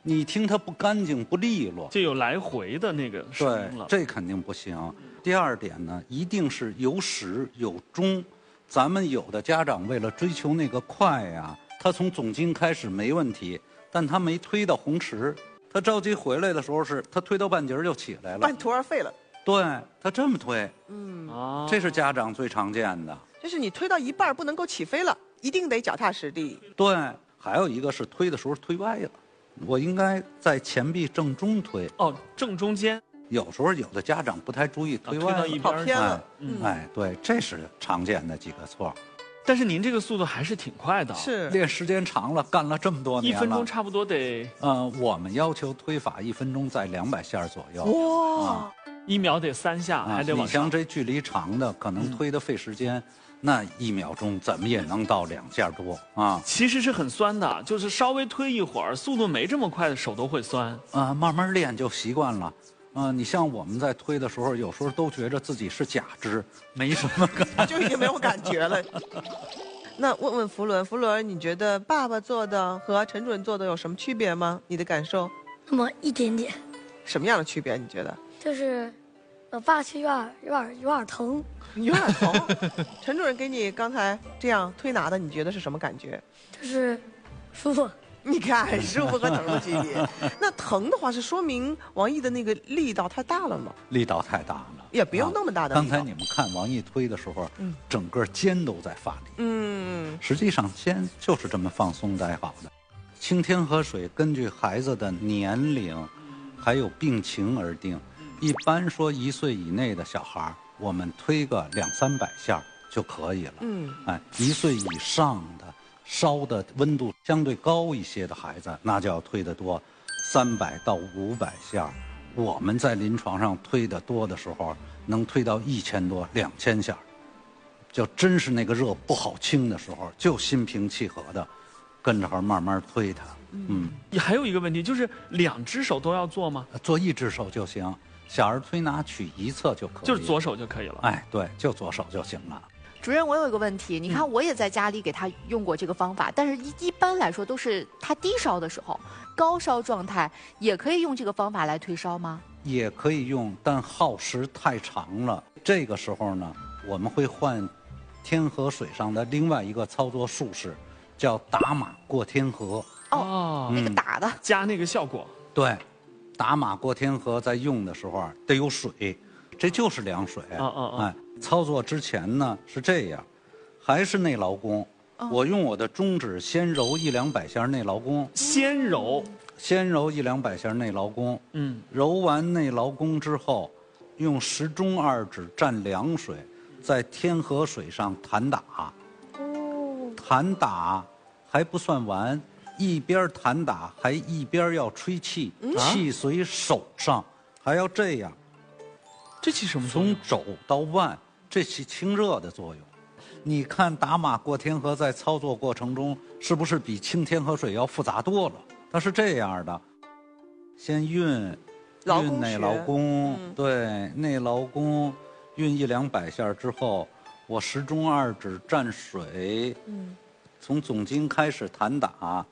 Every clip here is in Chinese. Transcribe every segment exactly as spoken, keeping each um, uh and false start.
你听它不干净不利落， 就有来回的那个声音了。 对，这肯定不行。第二点呢，一定是有始有终。咱们有的家长为了追求那个快呀，他从总经开始没问题，但他没推到红池，他着急回来的时候是他推到半截就起来了， 半途而废了。 对，他这么推， 嗯， 哦， 这是家长最常见的。 就是你推到一半不能够起飞了，一定得脚踏实地。 对，还有一个是推的时候推歪了，我应该在前臂正中推。 哦，正中间。 有时候有的家长不太注意推歪了， 推到一边跑偏了。 嗯，哎，对，这是常见的几个错。 但是您这个速度还是挺快的， 是练时间长了，干了这么多年了， 一分钟差不多得， 呃，我们要求推法一分钟在两百下左右。 哇， 一秒得三下， 啊， 还得往你像上。 这距离长的，可能推的费时间，那一秒钟怎么也能到两下多啊。 其实是很酸的，就是稍微推一会儿，速度没这么快的手都会酸。 啊，慢慢练就习惯了。啊，你像我们在推的时候，有时候都觉得自己是假肢，没什么感就已经没有感觉了。那问问福伦，福伦，你觉得爸爸做的和陈主任做的有什么区别吗？你的感受？ 那么一点点， 什么样的区别？你觉得？ 就是我爸去有点有点有点疼， 有点疼。陈主任给你刚才这样推拿的，你觉得是什么感觉？ 就是舒服。 你看，舒服和疼的区别。那疼的话，是说明王毅的那个力道太大了吗？ 力道太大了， 也不用那么大的力道。 刚才你们看王毅推的时候， 嗯， 整个肩都在发力。 嗯， 实际上肩就是这么放松待好的。清天河水根据孩子的年龄，还有病情而定。一般说一岁以内的小孩，我们推个两三百下就可以了。 嗯， 哎，一岁以上的，烧的温度相对高一些的孩子，那就要推得多，三百到五百下。我们在临床上推得多的时候，能推到一千多、两千下。就真是那个热不好清的时候，就心平气和的，跟着孩慢慢推它。嗯， 还有一个问题就是两只手都要做吗？ 做一只手就行，小儿推拿取一侧就可以， 就是左手就可以了。 哎，对，就左手就行了。 主任，我有一个问题，你看我也在家里给他用过这个方法，但是一一般来说都是他低烧的时候，高烧状态也可以用这个方法来退烧吗？ 也可以用，但耗时太长了。这个时候呢，我们会换天河水上的另外一个操作术式，叫打马过天河。 哦， 那个打的， 加那个效果。 对，打马过天河在用的时候啊，得有水，这就是凉水。 哦哦哦哎，操作之前呢是这样，还是内劳宫。我用我的中指先揉一两百下内劳宫， 先揉， 先揉一两百下内劳宫。 嗯， 揉完内劳宫之后，用食中二指蘸凉水，在天河水上弹打。 哦， 弹打还不算完，一边弹打还一边要吹气，气随手上，还要这样， 这起什么作用？ 从肘到腕，这起清热的作用。你看打马过天河在操作过程中，是不是比清天河水要复杂多了？它是这样的，先运劳宫运内劳宫， 嗯对，内劳宫运一两百下之后，我食中二指蘸水， 嗯， 从总经开始弹打，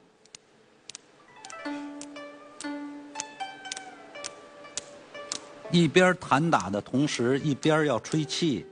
一边弹打的同时，一边要吹气。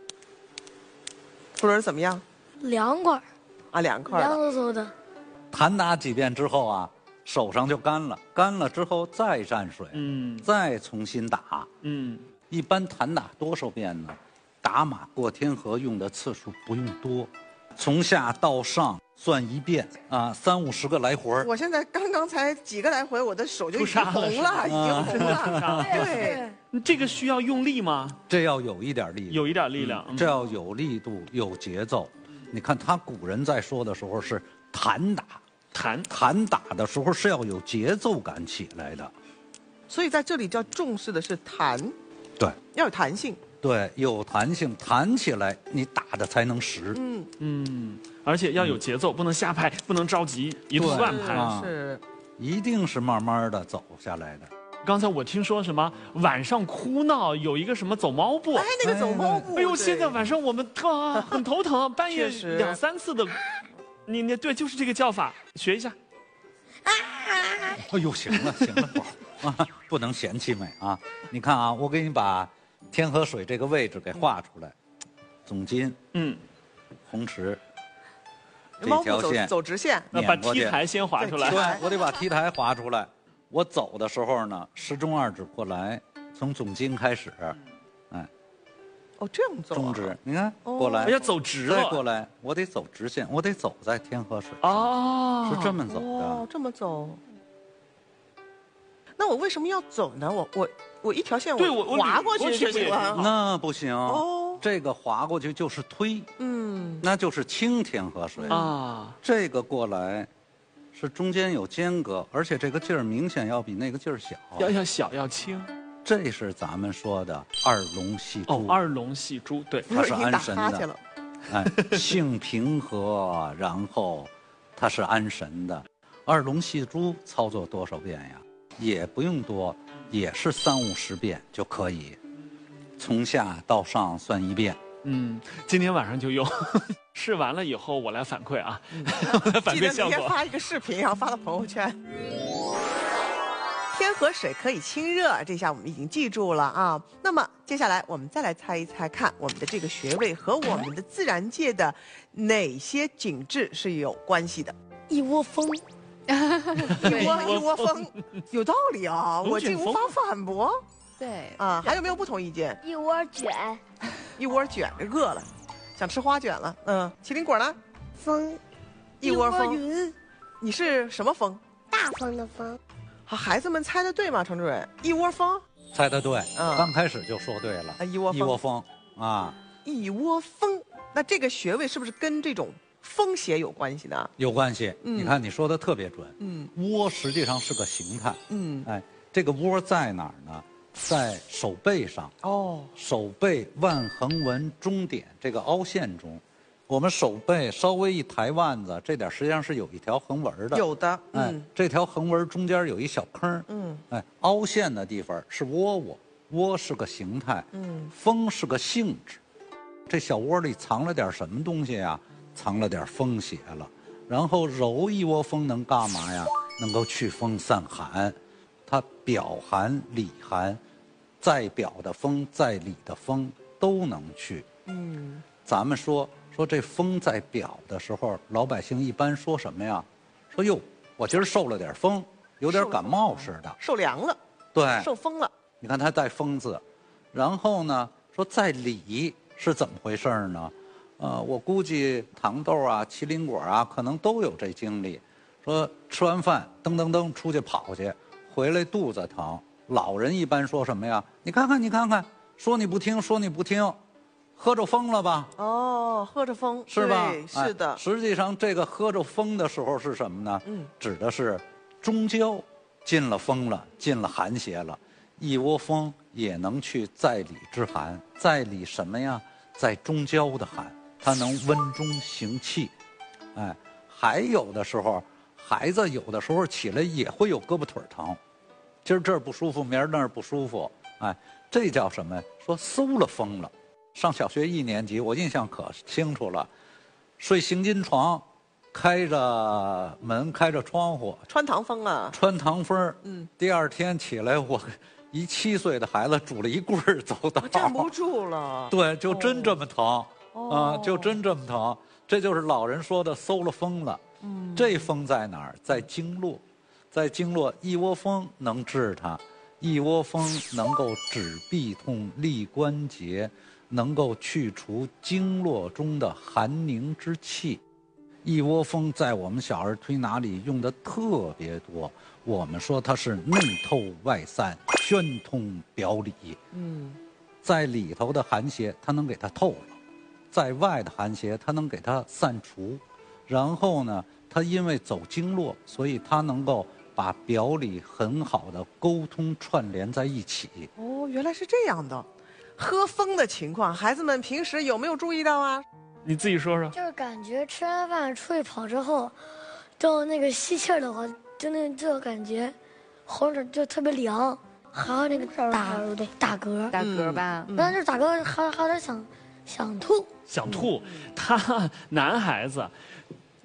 福伦怎么样？ 凉快， 啊，两块凉的。 飕飕的。 弹打几遍之后啊，手上就干了，干了之后再蘸水， 嗯再重新打。 嗯， 一般弹打多少遍呢？打马过天河用的次数不用多，从下到上算一遍啊，三五十个来回。 我现在刚刚才几个来回，我的手就已经出痧了红了，已经红了。 对， 这个需要用力吗？ 这要有一点力， 有一点力量，嗯这要有力度，有节奏。你看他古人在说的时候是弹打， 弹弹打的时候是要有节奏感起来的。 所以在这里叫重视的是弹， 对要有弹性。 对，有弹性，弹起来你打的才能实。 嗯， 嗯，而且要有节奏，不能瞎拍，不能着急，一通对乱拍。 啊是。 一定是慢慢的走下来的。 刚才我听说什么晚上哭闹有一个什么走猫步， 哎，那个走猫步。 哎呦， 对现在晚上我们啊很头疼，半夜确实两三次的，你你对，就是这个叫法，学一下。 啊哎呦，行了行了，宝啊，不能嫌弃美啊！你看啊，我给你把天河水这个位置给画出来，总筋， 嗯， 红池，这猫步走条线走直线， 那把碾过去 T 台先划出来。 对，我得把 T 台划出来。我走的时候呢，时中二指过来，从总筋开始，哎， 哦，这样走、啊。 中指，你看哦过来， 哎呀，走直再了。 过来，我得走直线，我得走在天河水上， 哦， 是这么走哦的。， 这么走。那我为什么要走呢？我我我一条线对我我划过去就捋过去不也行了。 那不行， 哦， 这个划过去就是推， 嗯， 那就是清天河水。 啊， 这个过来，是中间有间隔，而且这个劲儿明显要比那个劲儿小。 要要小要轻。 这是咱们说的二龙戏珠。 哦，二龙戏珠，对， 它是不是已经打安神的， 哈欠了。 哎，性平和，然后它是安神的。二龙戏珠操作多少遍呀？也不用多，也是三五十遍就可以，从下到上算一遍。 嗯，今天晚上就用，试完了以后我来反馈啊，我来反记得明天馈效果。 发一个视频，然后发到朋友圈。天河水可以清热，这下我们已经记住了啊。那么接下来我们再来猜一猜看，我们的这个穴位和我们的自然界的哪些景致是有关系的？ 一窝蜂， 一窝一窝蜂，有道理啊，我龙卷风竟无法反驳对， 啊。还有没有不同意见？ 一窝卷， 一窝卷，饿了，想吃花卷了。嗯，麒麟果呢？ 风， 一窝蜂。 云， 你是什么蜂？ 大风的风， 好，孩子们猜的对吗？程主任，一窝蜂猜得对， 嗯刚开始就说对了。 啊，一窝一蜂， 窝蜂啊， 一窝蜂。那这个穴位是不是跟这种风邪有关系呢？ 有关系。 嗯你看你说的特别准。 嗯窝实际上是个形态。 嗯， 哎，这个窝在哪儿呢？在手背上， 哦， 手背腕横纹中点这个凹陷中，我们手背稍微一抬腕子，这点实际上是有一条横纹的。 有的， 哎嗯， 这条横纹中间有一小坑。 嗯哎，凹陷的地方是窝窝，窝是个形态， 嗯， 风是个性质。这小窝里藏了点什么东西呀？藏了点风邪了。然后揉一窝蜂能干嘛呀？能够祛风散寒，它表寒里寒，在表的风在里的风都能去。 嗯， 咱们说说这风在表的时候，老百姓一般说什么呀？说哟，我今儿受了点风，有点感冒似的。 受凉了， 对， 受风了， 你看它带风字，然后呢说在里是怎么回事呢？呃，我估计糖豆啊、麒麟果啊，可能都有这经历。说吃完饭噔噔噔出去跑去，回来肚子疼。老人一般说什么呀？你看看，你看看，说你不听，说你不听，喝着风了吧？ 哦，喝着风， 是吧？ 对是的哎，实际上，这个喝着风的时候是什么呢？ 嗯， 指的是中焦进了风了，进了寒邪了。一窝蜂也能去在里之寒，在里什么呀？在中焦的寒，它能温中行气。哎，还有的时候，孩子有的时候起来也会有胳膊腿疼，今儿这儿不舒服，明儿那儿不舒服。哎，这叫什么？说馊了风了。上小学一年级，我印象可清楚了，睡行军床，开着门，开着窗户， 穿堂风啊， 穿堂风。 嗯， 第二天起来，我一七岁的孩子拄了一棍儿走道， 站不住了。 对，就真这么疼啊、 哦就真这么疼。这就是老人说的馊了风了。 嗯， 这风在哪儿？在经络，在经络，一窝蜂能治它，一窝蜂能够止痹痛、利关节，能够去除经络中的寒凝之气。一窝蜂在我们小儿推拿里用的特别多，我们说它是内透外散，宣通表里。 嗯， 在里头的寒邪，它能给它透了；在外的寒邪，它能给它散除。然后呢，它因为走经络，所以它能够把表里很好的沟通串联在一起。 哦，原来是这样的。喝风的情况，孩子们平时有没有注意到啊？ 你自己说说。 就是感觉吃完饭出去跑之后，就那个吸气儿的话，就那这个感觉，喉咙就特别凉，还有那个打打嗝， 打嗝吧。 嗯但是打嗝还还有点想想吐。 想吐，他男孩子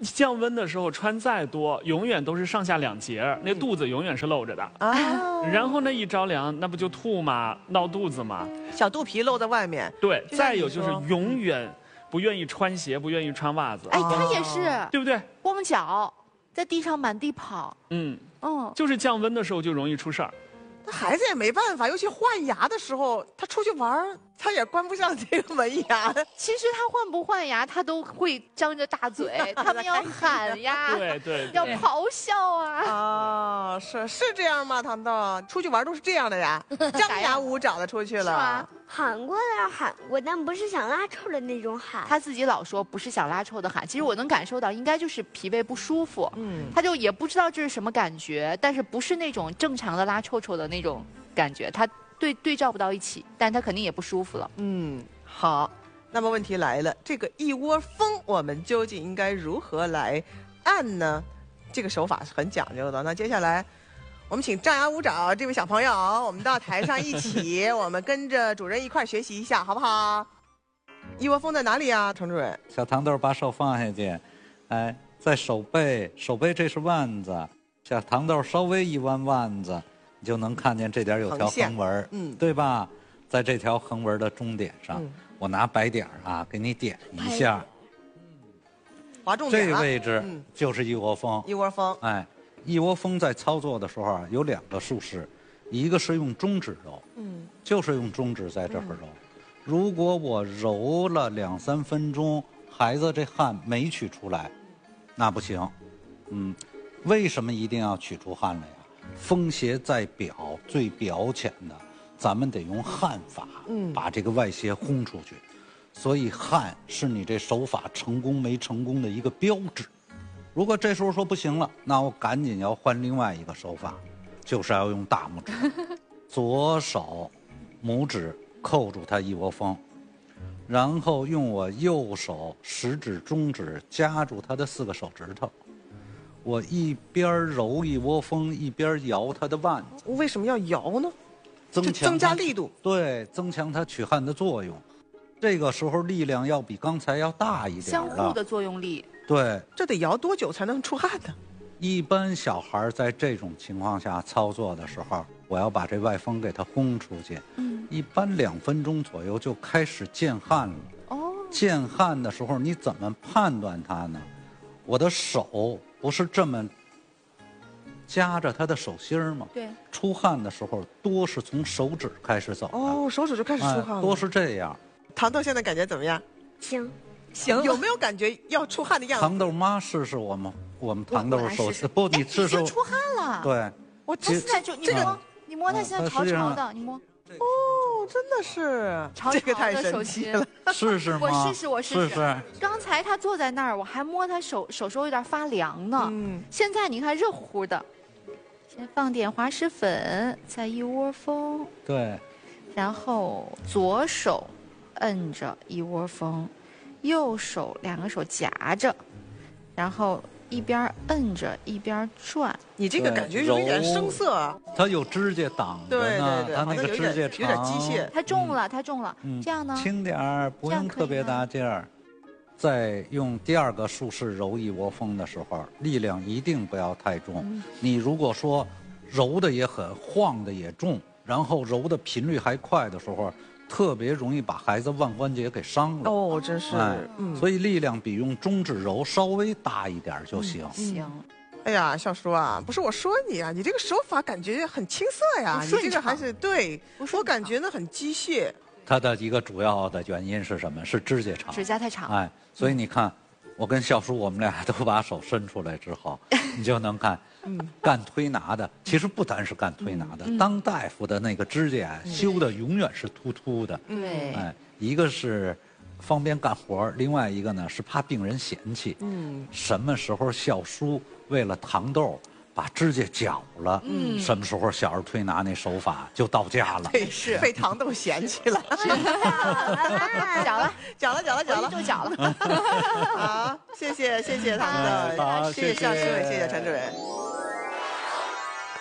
降温的时候穿再多，永远都是上下两截，那肚子永远是露着的。 啊， 然后呢，一着凉，那不就吐吗？闹肚子吗？ 小肚皮露在外面。 对， 就像你再有就是说永远不愿意穿鞋，不愿意穿袜子， 哎，他也是对不对？ 光脚在地上满地跑。 嗯， 嗯， 就是降温的时候就容易出事儿。 那孩子也没办法，尤其换牙的时候，他出去玩儿，他也关不上这个门牙。 其实他换不换牙，他都会张着大嘴，他们要喊呀， 对对要对。 咆哮啊。 啊，是是这样吗？糖豆出去玩都是这样的呀，张牙舞爪的出去了是吗。 喊过呀，喊过，但不是想拉臭的那种喊。 他自己老说不是想拉臭的喊，其实我能感受到，应该就是脾胃不舒服。 嗯， 他就也不知道这是什么感觉，但是不是那种正常的拉臭臭的那种感觉，他对对照不到一起，但他肯定也不舒服了。 嗯，好。那么问题来了，这个一窝蜂我们究竟应该如何来按呢？这个手法是很讲究的。那接下来，我们请张牙舞爪这位小朋友，我们到台上一起，我们跟着主任一块学习一下，好不好？一窝蜂在哪里呀，程主任？ 小糖豆把手放下去，哎，在手背，手背这是腕子，小糖豆稍微一弯腕子，你就能看见这点有条横线横纹， 嗯对吧？在这条横纹的中点上， 嗯我拿白点儿啊给你点一下， 划重点这了位置嗯就是一窝蜂。 一窝蜂。 哎，一窝蜂在操作的时候啊，有两个术式，一个是用中指揉， 嗯， 就是用中指在这儿揉。如果我揉了两三分钟，孩子这汗没取出来，那不行。嗯，为什么一定要取出汗来呀？风邪在表，最表浅的，咱们得用汗法， 嗯把这个外邪轰出去。所以汗是你这手法成功没成功的一个标志。如果这时候说不行了，那我赶紧要换另外一个手法，就是要用大拇指，左手拇指扣住它一窝蜂，然后用我右手食指、中指夹住它的四个手指头，我一边揉一窝蜂，一边摇它的腕子， 为什么要摇呢？ 增强就增加它力度。 对，增强它取汗的作用。这个时候力量要比刚才要大一点了。 相互的作用力。 对， 这得摇多久才能出汗呢？ 一般小孩在这种情况下操作的时候，我要把这外风给它轰出去， 嗯， 一般两分钟左右就开始见汗了。 哦， 见汗的时候你怎么判断它呢？我的手不是这么夹着他的手心儿吗？ 对， 出汗的时候多是从手指开始走的， 哦，手指就开始出哎汗了。 多是这样。 糖豆现在感觉怎么样？ 行， 行有没有感觉要出汗的样子？ 糖豆妈试试我们我们糖我豆手来试试不，你哎试试已经出汗了。， 对， 我他其现在就你这个摸，你摸他嗯现在它实际上潮潮的，你摸。 哦，真的是潮这个太潮的手心神奇了。 试试吗？ 我试试我试试试试。 刚才他坐在那儿，我还摸他手，手手有点发凉呢。 嗯， 现在你看热乎乎的，先放点滑石粉，再一窝蜂， 对， 然后左手摁着一窝蜂，右手两个手夹着，然后一边摁着一边转。 你这个对感觉有一点生涩啊。 它有指甲挡着对呢， 对对， 它那个好像有一指甲长， 点有点机械。 它重了，它重了。 嗯这样呢？ 轻点儿，不这样用特别可以吗大劲儿。在用第二个术式揉一窝蜂的时候，力量一定不要太重。 嗯你如果说揉的也狠，晃的也重，然后揉的频率还快的时候，特别容易把孩子腕关节给伤了。 哦，真是， 哎， 嗯， 所以力量比用中指揉稍微大一点儿就行。 行， 哎呀，笑叔啊，不是我说你啊，你这个手法感觉很青涩呀， 不顺畅你这个还是对不，顺我感觉呢很机械。 它的一个主要的原因是什么？是指甲长。 指甲太长。 哎，所以你看，我跟笑叔我们俩都把手伸出来之后，你就能看，干推拿的其实不单是干推拿的，当大夫的那个指甲修的永远是突突的。 对， 哎，一个是方便干活儿，另外一个呢是怕病人嫌弃。 嗯， 什么时候笑叔为了糖豆把指甲绞了， 嗯什么时候小儿推拿那手法就到家了。 被是被糖豆嫌弃了， 绞了， 讲了讲了讲了， 就绞了。 好，谢谢谢谢糖哎豆， 好谢谢谢谢笑叔，谢谢陈主任。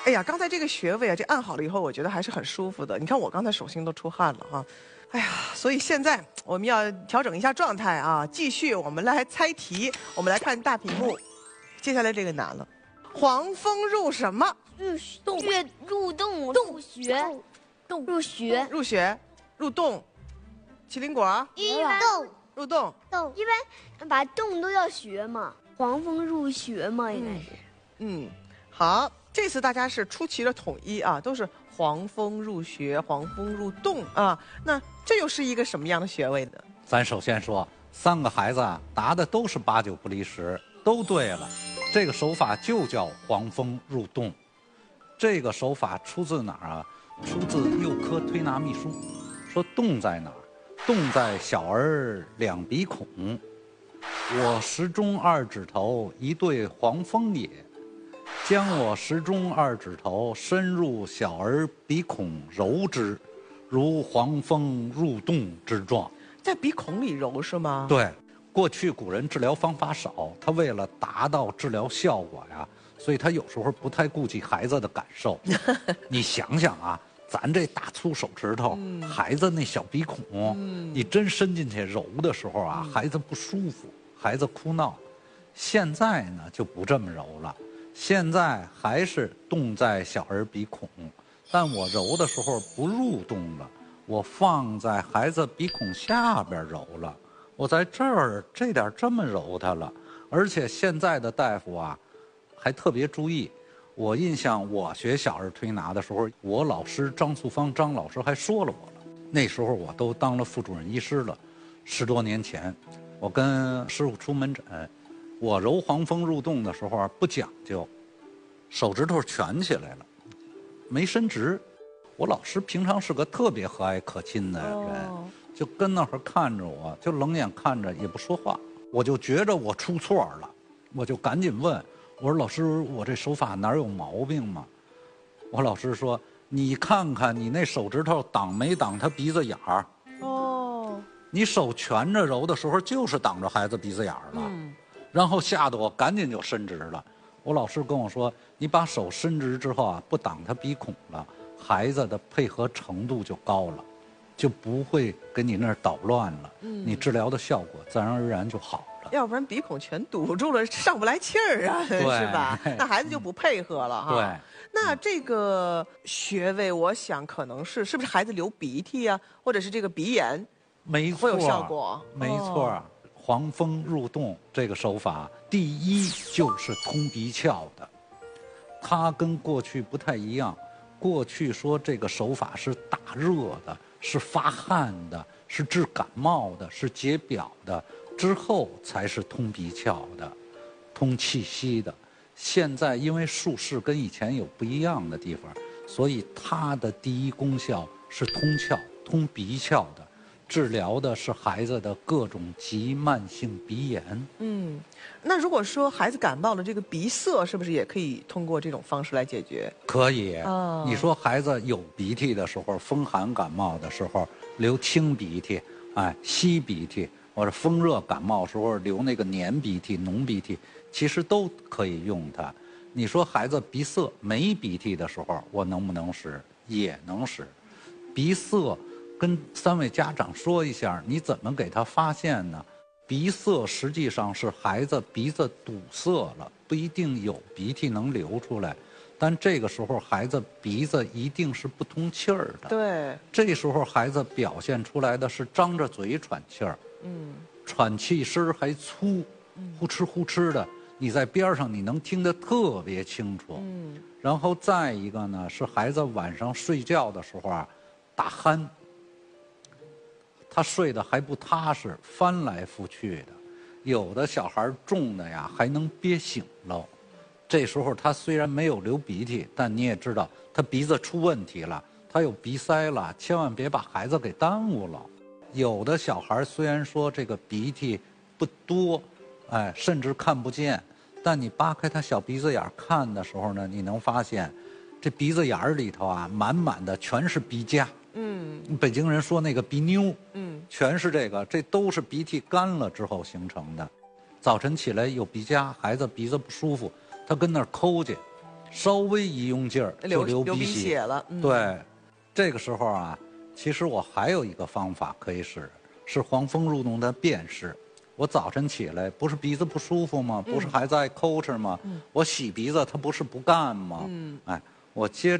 哎呀，刚才这个穴位啊，这按好了以后，我觉得还是很舒服的。你看我刚才手心都出汗了哈。哎呀，所以现在我们要调整一下状态啊，继续我们来猜题。我们来看大屏幕，接下来这个难了，黄蜂入什么？ 入洞，穴入洞，洞穴，洞入穴， 入穴，入洞，麒麟果， 一般洞入洞， 洞一般把洞都叫穴嘛，黄蜂入穴嘛，应该是。 嗯，好，这次大家是出奇的统一啊，都是黄蜂入穴，黄蜂入洞啊。那这又是一个什么样的穴位呢？ 咱首先说，三个孩子啊答的都是八九不离十，都对了。这个手法就叫黄蜂入洞。这个手法出自哪儿啊？出自《幼科推拿秘书》，说洞在哪儿？洞在小儿两鼻孔。我食中二指头，一对黄蜂也。将我食中二指头伸入小儿鼻孔揉之，如黄蜂入洞之状。 在鼻孔里揉是吗？ 对，过去古人治疗方法少，他为了达到治疗效果呀，所以他有时候不太顾及孩子的感受。你想想啊，咱这大粗手指头，嗯、孩子那小鼻孔，嗯、你真伸进去揉的时候啊，嗯、孩子不舒服，孩子哭闹。现在呢就不这么揉了，现在还是洞在小儿鼻孔，但我揉的时候不入洞了，我放在孩子鼻孔下边揉了，我在这儿这点这么揉它了。而且现在的大夫啊还特别注意，我印象我学小儿推拿的时候，我老师张素芳张老师还说了我了，那时候我都当了副主任医师了，十多年前我跟师傅出门诊，我揉黄蜂入洞的时候不讲究，手指头蜷起来了，没伸直。我老师平常是个特别和蔼可亲的人，哦、就跟那儿看着我，就冷眼看着也不说话。我就觉着我出错了，我就赶紧问我说：“老师，我这手法哪有毛病吗？”我老师说：“你看看你那手指头挡没挡他鼻子眼儿？哦，你手蜷着揉的时候就是挡着孩子鼻子眼儿了。嗯”然后吓得我赶紧就伸直了。我老师跟我说：“你把手伸直之后啊，不挡他鼻孔了，孩子的配合程度就高了，就不会给你那儿捣乱了。嗯，你治疗的效果自然而然就好了。要不然鼻孔全堵住了，上不来气儿啊，是吧？那孩子就不配合了哈。对。那这个穴位，我想可能是是不是孩子流鼻涕啊，或者是这个鼻炎，没错， 会有效果？ 没错。哦，黄蜂入洞这个手法，第一就是通鼻窍的，它跟过去不太一样。过去说这个手法是打热的，是发汗的，是治感冒的，是解表的，之后才是通鼻窍的，通气息的。现在因为术式跟以前有不一样的地方，所以它的第一功效是通窍、通鼻窍的。治疗的是孩子的各种急慢性鼻炎。嗯，那如果说孩子感冒了，这个鼻塞是不是也可以通过这种方式来解决？可以。哦，你说孩子有鼻涕的时候，风寒感冒的时候流清鼻涕，哎，稀鼻涕，或者风热感冒时候流那个黏鼻涕、浓鼻涕，其实都可以用它。你说孩子鼻塞没鼻涕的时候，我能不能使？也能使。鼻塞跟三位家长说一下，你怎么给他发现呢？鼻塞实际上是孩子鼻子堵塞了，不一定有鼻涕能流出来，但这个时候孩子鼻子一定是不通气儿的。对，这时候孩子表现出来的是张着嘴喘气儿，嗯，喘气声还粗，呼哧呼哧的，你在边上你能听得特别清楚。嗯，然后再一个呢，是孩子晚上睡觉的时候啊，打鼾。他睡得还不踏实，翻来覆去的，有的小孩重的呀还能憋醒了。这时候他虽然没有流鼻涕，但你也知道他鼻子出问题了，他有鼻塞了，千万别把孩子给耽误了。有的小孩虽然说这个鼻涕不多，哎，甚至看不见，但你扒开他小鼻子眼看的时候呢，你能发现这鼻子眼里头啊满满的全是鼻痂。嗯，北京人说那个鼻妞，嗯，全是这个，这都是鼻涕干了之后形成的。早晨起来有鼻痂，孩子鼻子不舒服，他跟那儿抠去， 稍微一用劲儿就流流流鼻血血了。嗯、 对，这个时候啊，其实我还有一个方法可以使，是黄蜂入洞的辨识。我早晨起来不是鼻子不舒服吗？不是还在抠哧吗？ 嗯、 我洗鼻子，它不是不干吗？ 嗯， 哎，我接着。